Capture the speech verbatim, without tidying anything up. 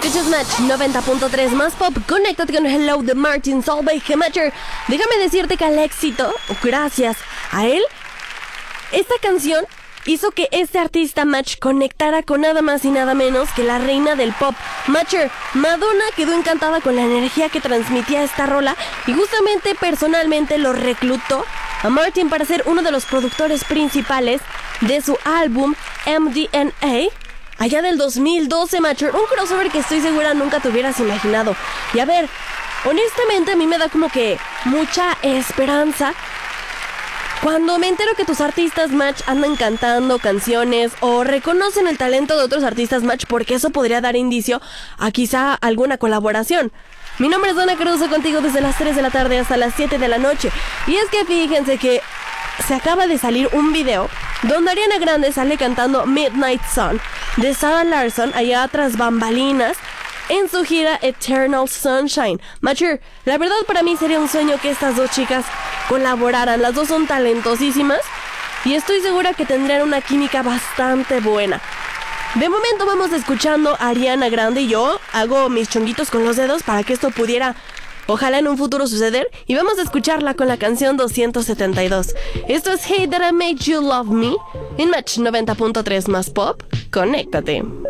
Escuchas Match noventa punto tres más pop. Conéctate con Hello de Martin Solveig. Matcher, déjame decirte que al éxito, gracias a él, esta canción hizo que este artista Match conectara con nada más y nada menos que la reina del pop. Matcher, Madonna quedó encantada con la energía que transmitía esta rola y justamente personalmente lo reclutó a Martin para ser uno de los productores principales de su álbum M D N A allá del dos mil doce, Matcher. Un crossover que estoy segura nunca te hubieras imaginado. Y a ver, honestamente a mí me da como que mucha esperanza cuando me entero que tus artistas Match andan cantando canciones o reconocen el talento de otros artistas Match, porque eso podría dar indicio a quizá alguna colaboración. Mi nombre es Donna Cruzo, contigo desde las tres de la tarde hasta las siete de la noche. Y es que fíjense que se acaba de salir un video donde Ariana Grande sale cantando Midnight Sun de Sarah Larsson allá tras bambalinas en su gira Eternal Sunshine. Matcher, la verdad para mí sería un sueño que estas dos chicas colaboraran. Las dos son talentosísimas y estoy segura que tendrán una química bastante buena. De momento vamos escuchando a Ariana Grande y yo hago mis chonguitos con los dedos para que esto pudiera, ojalá en un futuro, suceder. Y vamos a escucharla con la canción doscientos setenta y dos. Esto es Hey That I Made You Love Me en Match noventa punto tres más pop. Conéctate.